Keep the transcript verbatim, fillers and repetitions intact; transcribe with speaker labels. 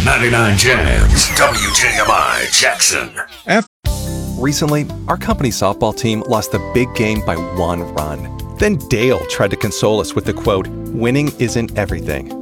Speaker 1: ninety-nine Jams, W J M I Jackson.
Speaker 2: Recently, our company softball team lost the big game by one run. Then Dale tried to console us with the quote, "Winning isn't everything."